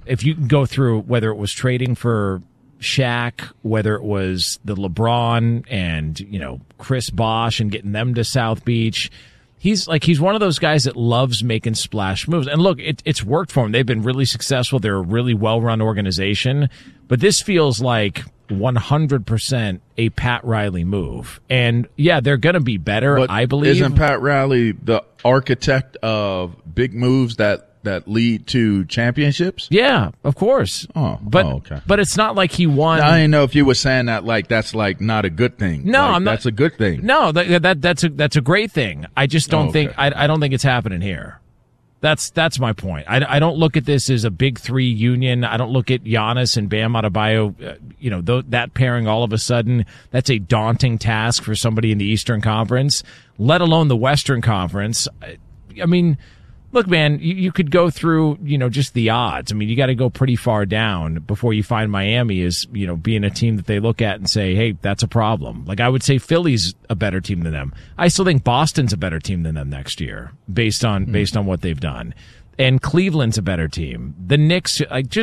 if you can go through whether it was trading for Shaq, whether it was the LeBron and, Chris Bosh and getting them to South Beach, he's one of those guys that loves making splash moves. And look, it's worked for him. They've been really successful. They're a really well-run organization. But this feels like 100% a Pat Riley move. And, yeah, they're going to be better, but I believe. Isn't Pat Riley the architect of big moves that lead to championships? Yeah, of course. Okay. But it's not like he won. I didn't know if you were saying that like that's like not a good thing. No, like, I'm not. That's a good thing. No, that's a great thing. I just don't think I don't think it's happening here. That's my point. I don't look at this as a big three union. I don't look at Giannis and Bam Adebayo. That pairing all of a sudden, that's a daunting task for somebody in the Eastern Conference, let alone the Western Conference. I mean, look, man, you could go through, just the odds. I mean, you got to go pretty far down before you find Miami as, being a team that they look at and say, hey, that's a problem. Like, I would say Philly's a better team than them. I still think Boston's a better team than them next year based on what they've done. And Cleveland's a better team. The Knicks,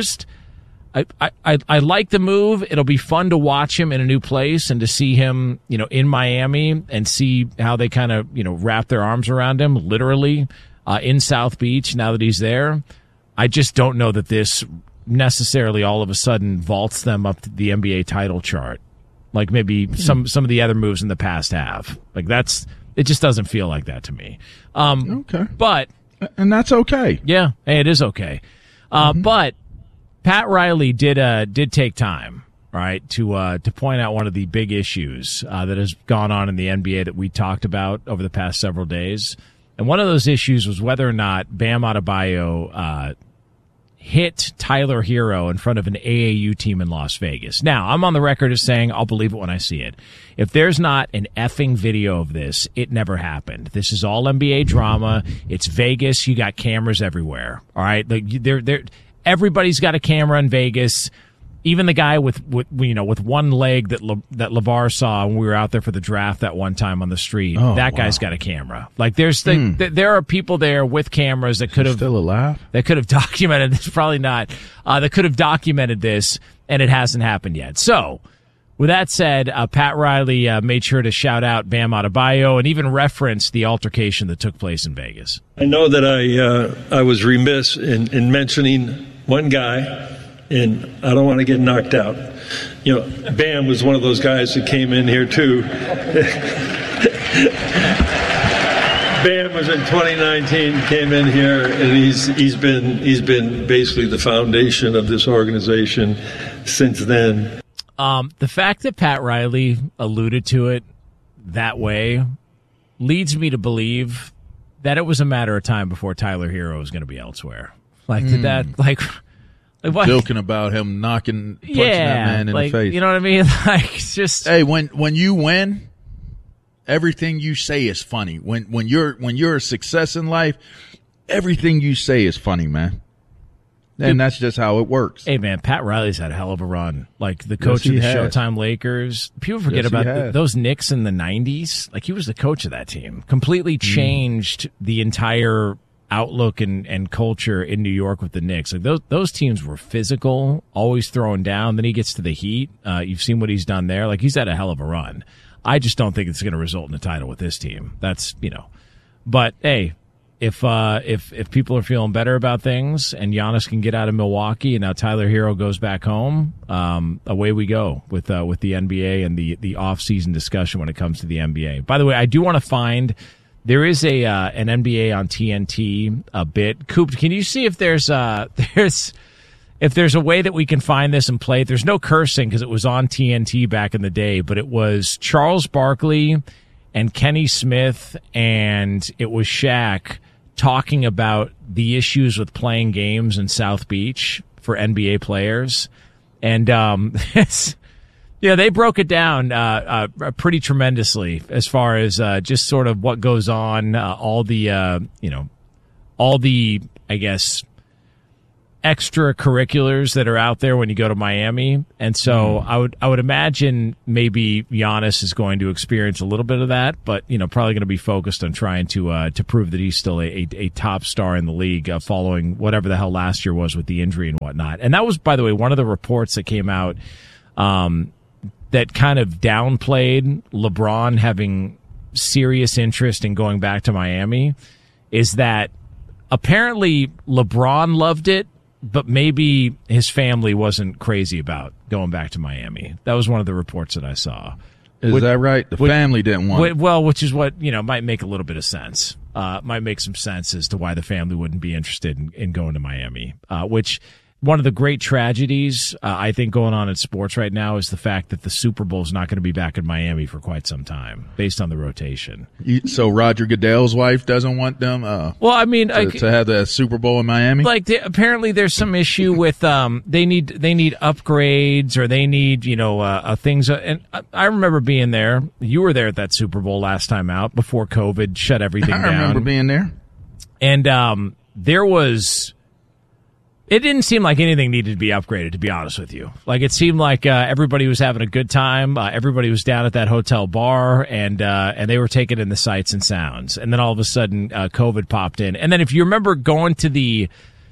I like the move. It'll be fun to watch him in a new place and to see him, in Miami and see how they kind of, wrap their arms around him, literally. In South Beach, now that he's there. I just don't know that this necessarily all of a sudden vaults them up to the NBA title chart, like maybe some of the other moves in the past have. Like it just doesn't feel like that to me. Okay, and that's okay. Yeah, hey, it is okay. But Pat Riley did take time, right, to point out one of the big issues that has gone on in the NBA that we talked about over the past several days. And one of those issues was whether or not Bam Adebayo hit Tyler Hero in front of an AAU team in Las Vegas. Now, I'm on the record as saying I'll believe it when I see it. If there's not an effing video of this, it never happened. This is all NBA drama. It's Vegas. You got cameras everywhere. All right? Everybody's got a camera in Vegas. Even the guy with one leg that LeVar saw when we were out there for the draft that one time on the street, guy's got a camera. Like there are people there with cameras that could have still alive. That could have documented this. Probably not. That could have documented this, and it hasn't happened yet. So, with that said, Pat Riley made sure to shout out Bam Adebayo and even reference the altercation that took place in Vegas. I know that I was remiss in mentioning one guy. And I don't want to get knocked out. Bam was one of those guys that came in here too. Bam was in 2019, came in here, and he's been basically the foundation of this organization since then. The fact that Pat Riley alluded to it that way leads me to believe that it was a matter of time before Tyler Hero was going to be elsewhere. Joking about him punching that man in the face. You know what I mean? It's just, hey, when you win, everything you say is funny. When you're a success in life, everything you say is funny, man. And that's just how it works. Hey, man, Pat Riley's had a hell of a run. Like the coach of the Showtime Lakers. People forget about those Knicks in the 90s. Like he was the coach of that team. Completely changed the entire outlook and culture in New York with the Knicks. Like those teams were physical, always throwing down. Then he gets to the Heat. You've seen what he's done there. Like he's had a hell of a run. I just don't think it's going to result in a title with this team. That's, but hey, if people are feeling better about things and Giannis can get out of Milwaukee and now Tyler Hero goes back home, away we go with the NBA and the off-season discussion when it comes to the NBA. By the way, I do want to find. There is an NBA on TNT a bit. Coop, can you see if there's a way that we can find this and play it? There's no cursing because it was on TNT back in the day, but it was Charles Barkley and Kenny Smith and it was Shaq talking about the issues with playing games in South Beach for NBA players. And yeah, they broke it down pretty tremendously as far as just sort of what goes on, all the I guess extracurriculars that are out there when you go to Miami. And so I would imagine maybe Giannis is going to experience a little bit of that, but, probably going to be focused on trying to prove that he's still a top star in the league, following whatever the hell last year was with the injury and whatnot. And that was, by the way, one of the reports that came out, that kind of downplayed LeBron having serious interest in going back to Miami, is that apparently LeBron loved it, but maybe his family wasn't crazy about going back to Miami. That was one of the reports that I saw. Is that right? The family didn't want it. Well, which is what, might make a little bit of sense. Might make some sense as to why the family wouldn't be interested in going to Miami, which one of the great tragedies, I think, going on in sports right now is the fact that the Super Bowl is not going to be back in Miami for quite some time, based on the rotation. So Roger Goodell's wife doesn't want them to have the Super Bowl in Miami? Apparently there's some issue with they need upgrades, or they need, things. And I remember being there. You were there at that Super Bowl last time out, before COVID shut everything down. I remember being there. And there was... It didn't seem like anything needed to be upgraded, to be honest with you. It seemed like everybody was having a good time. Everybody was down at that hotel bar, and they were taking in the sights and sounds. And then all of a sudden, COVID popped in. And then, if you remember going to the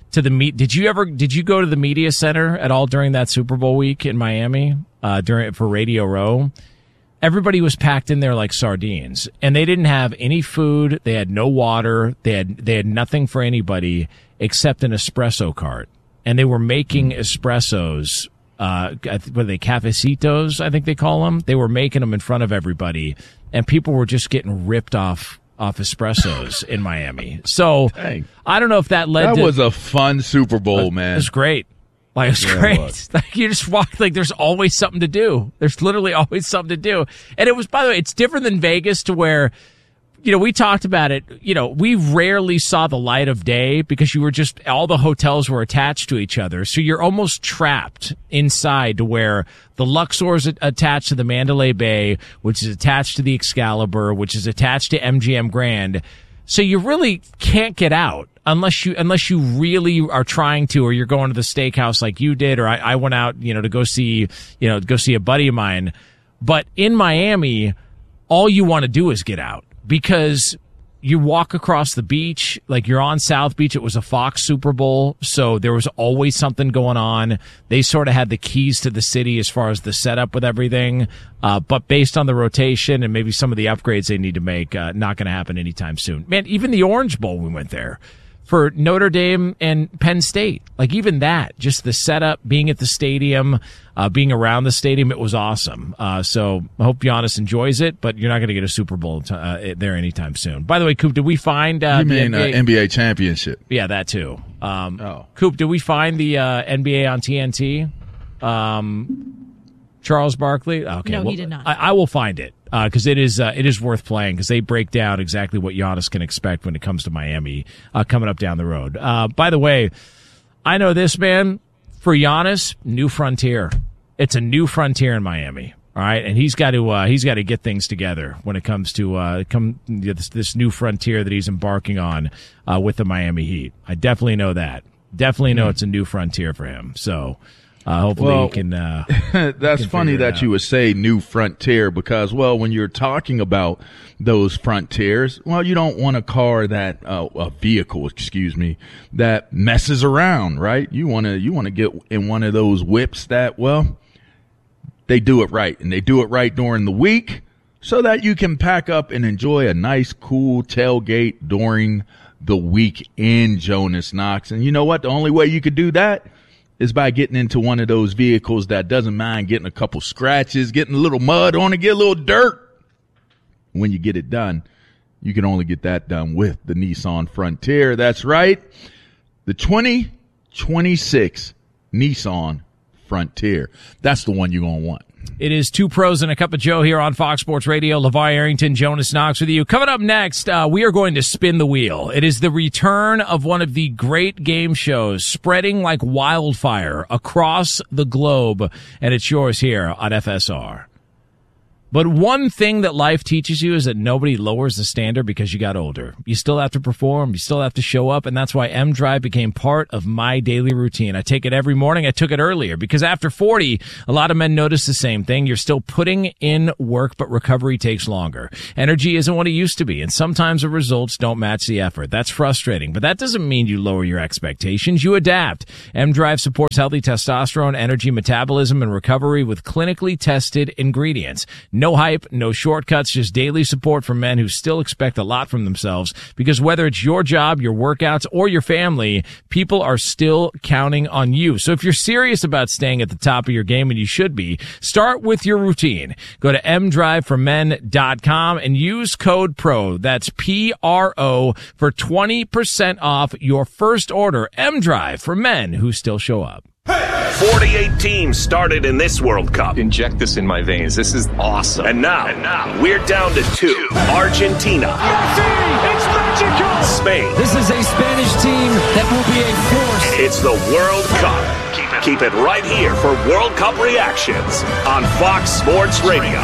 did you go to the media center at all during that Super Bowl week in Miami for Radio Row? Everybody was packed in there like sardines, and they didn't have any food. They had no water. They had nothing for anybody except an espresso cart. And they were making espressos, what are they, cafecitos, I think they call them. They were making them in front of everybody, and people were just getting ripped off espressos in Miami. So dang. I don't know if that led to... That was a fun Super Bowl, man. It was great. It's great. You just walk, there's always something to do. There's literally always something to do. And it was, by the way, it's different than Vegas, to where, we talked about it. We rarely saw the light of day because all the hotels were attached to each other. So you're almost trapped inside, to where the Luxor is attached to the Mandalay Bay, which is attached to the Excalibur, which is attached to MGM Grand. So you really can't get out unless you really are trying to, or you're going to the steakhouse like you did, or I went out, to go see a buddy of mine. But in Miami, all you want to do is get out, because you walk across the beach, you're on South Beach. It was a Fox Super Bowl, so there was always something going on. They sort of had the keys to the city as far as the setup with everything. But based on the rotation and maybe some of the upgrades they need to make, not going to happen anytime soon. Man, even the Orange Bowl, we went there for Notre Dame and Penn State. Even that, just the setup, being at the stadium, being around the stadium, it was awesome. So I hope Giannis enjoys it, but you're not going to get a Super Bowl there anytime soon. By the way, Coop, did we find you mean NBA championship? Yeah, that too. Coop, did we find the NBA on TNT? Charles Barkley? Okay, no, he did not. I will find it, because it is worth playing, because they break down exactly what Giannis can expect when it comes to Miami coming up down the road. By the way, I know this, man. For Giannis, new frontier. It's a new frontier in Miami. All right, and he's got to get things together when it comes to this new frontier that he's embarking on with the Miami Heat. I definitely know that. Definitely know it's a new frontier for him. So. Hopefully he can. That's funny that you would say new frontier, because, when you're talking about those frontiers, you don't want a car a vehicle, that messes around, right? You want to get in one of those whips that, they do it right, and they do it right during the week, so that you can pack up and enjoy a nice, cool tailgate during the weekend, Jonas Knox. And you know what? The only way you could do that is by getting into one of those vehicles that doesn't mind getting a couple scratches, getting a little mud on it, get a little dirt. When you get it done, you can only get that done with the Nissan Frontier. That's right, the 2026 Nissan Frontier. That's the one you're going to want. It is Two Pros and a Cup of Joe here on Fox Sports Radio. LeVar Arrington, Jonas Knox with you. Coming up next, we are going to spin the wheel. It is the return of one of the great game shows spreading like wildfire across the globe, and it's yours here on FSR. But one thing that life teaches you is that nobody lowers the standard because you got older. You still have to perform. You still have to show up. And that's why M-Drive became part of my daily routine. I take it every morning. I took it earlier because after 40, a lot of men notice the same thing. You're still putting in work, but recovery takes longer. Energy isn't what it used to be. And sometimes the results don't match the effort. That's frustrating. But that doesn't mean you lower your expectations. You adapt. M-Drive supports healthy testosterone, energy, metabolism, and recovery with clinically tested ingredients. No hype, no shortcuts, just daily support for men who still expect a lot from themselves, because whether it's your job, your workouts, or your family, people are still counting on you. So if you're serious about staying at the top of your game, and you should be, start with your routine. Go to mdriveformen.com and use code PRO, that's PRO, for 20% off your first order. M-Drive for men who still show up. 48 teams started in this World Cup. Inject this in my veins. This is awesome. And now we're down to 2. Argentina. Messi! It's magical! Spain. This is a Spanish team that will be a force. It's the World Cup. Keep it right here for World Cup reactions on Fox Sports Radio.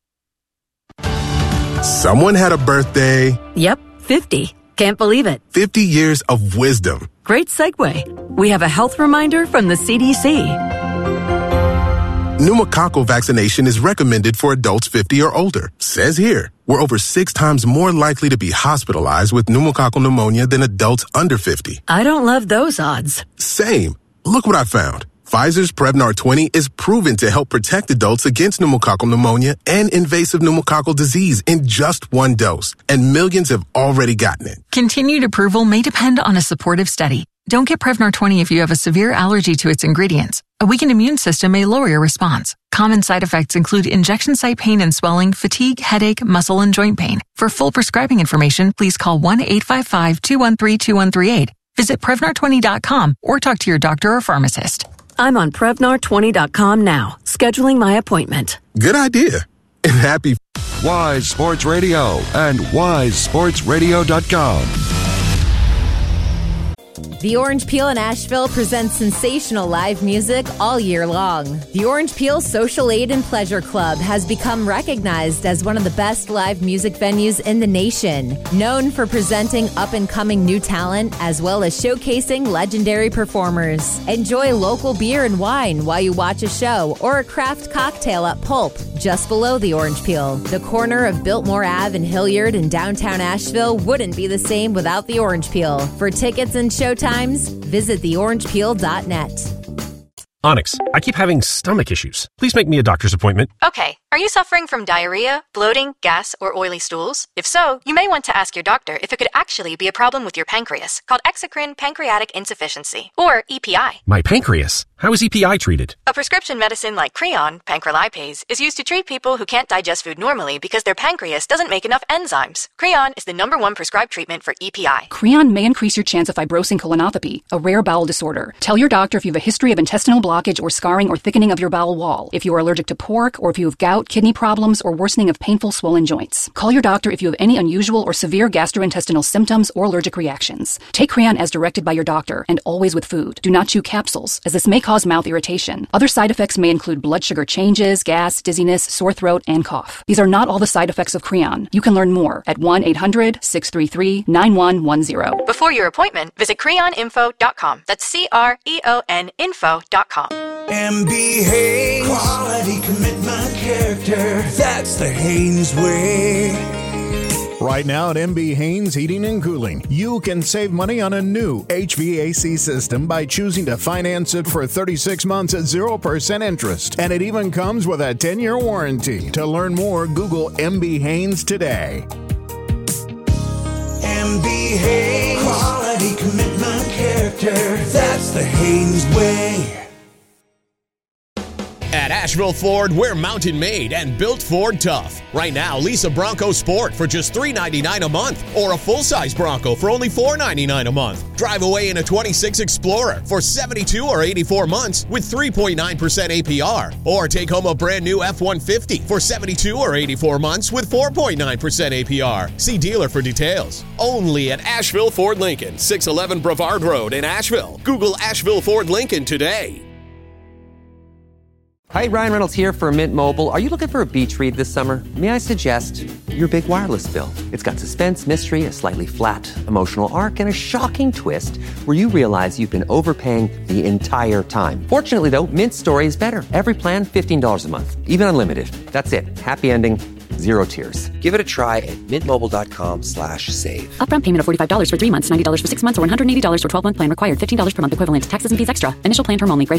Someone had a birthday. Yep, 50. Can't believe it. 50 years of wisdom. Great segue. We have a health reminder from the CDC. Pneumococcal vaccination is recommended for adults 50 or older. Says here, we're over 6 times more likely to be hospitalized with pneumococcal pneumonia than adults under 50. I don't love those odds. Same. Look what I found. Pfizer's Prevnar 20 is proven to help protect adults against pneumococcal pneumonia and invasive pneumococcal disease in just 1 dose, and millions have already gotten it. Continued approval may depend on a supportive study. Don't get Prevnar 20 if you have a severe allergy to its ingredients. A weakened immune system may lower your response. Common side effects include injection site pain and swelling, fatigue, headache, muscle, and joint pain. For full prescribing information, please call 1-855-213-2138. Visit Prevnar20.com or talk to your doctor or pharmacist. I'm on Prevnar20.com now, scheduling my appointment. Good idea. And happy Wise Sports Radio and wisesportsradio.com. The Orange Peel in Asheville presents sensational live music all year long. The Orange Peel Social Aid and Pleasure Club has become recognized as one of the best live music venues in the nation, known for presenting up-and-coming new talent as well as showcasing legendary performers. Enjoy local beer and wine while you watch a show or a craft cocktail at Pulp, just below the Orange Peel. The corner of Biltmore Ave and Hilliard in downtown Asheville wouldn't be the same without the Orange Peel. For tickets and showtimes, visit theorangepeel.net. Onyx, I keep having stomach issues. Please make me a doctor's appointment. Okay. Are you suffering from diarrhea, bloating, gas, or oily stools? If so, you may want to ask your doctor if it could actually be a problem with your pancreas, called exocrine pancreatic insufficiency, or EPI. My pancreas? How is EPI treated? A prescription medicine like Creon, pancrelipase, is used to treat people who can't digest food normally because their pancreas doesn't make enough enzymes. Creon is the #1 prescribed treatment for EPI. Creon may increase your chance of fibrosing colonopathy, a rare bowel disorder. Tell your doctor if you have a history of intestinal blockage or scarring or thickening of your bowel wall, if you are allergic to pork, or if you have gout, kidney problems, or worsening of painful swollen joints. Call your doctor if you have any unusual or severe gastrointestinal symptoms or allergic reactions. Take Creon as directed by your doctor, and always with food. Do not chew capsules, as this may cause mouth irritation. Other side effects may include blood sugar changes, gas, dizziness, sore throat, and cough. These are not all the side effects of Creon. You can learn more at 1-800-633-9110. Before your appointment, visit creoninfo.com. That's CREON info.com. MB Haynes, quality, commitment, character. That's the Haynes way. Right now at MB Haynes Heating and Cooling, you can save money on a new HVAC system by choosing to finance it for 36 months at 0% interest. And it even comes with a 10-year warranty. To learn more, Google MB Haynes today. MB Haynes, quality, commitment, character. That's the Haynes way. At Asheville Ford, we're mountain made and built Ford tough. Right now, lease a Bronco Sport for just $399 a month or a full-size Bronco for only $499 a month. Drive away in a 26 Explorer for 72 or 84 months with 3.9% APR. Or take home a brand new F-150 for 72 or 84 months with 4.9% APR. See dealer for details. Only at Asheville Ford Lincoln, 611 Brevard Road in Asheville. Google Asheville Ford Lincoln today. Hi, Ryan Reynolds here for Mint Mobile. Are you looking for a beach read this summer? May I suggest your big wireless bill? It's got suspense, mystery, a slightly flat, emotional arc, and a shocking twist where you realize you've been overpaying the entire time. Fortunately, though, Mint's story is better. Every plan, $15 a month. Even unlimited. That's it. Happy ending. Zero tears. Give it a try at mintmobile.com/save. Upfront payment of $45 for 3 months, $90 for 6 months, or $180 for 12-month plan required. $15 per month equivalent. Taxes and fees extra. Initial plan term only. Gray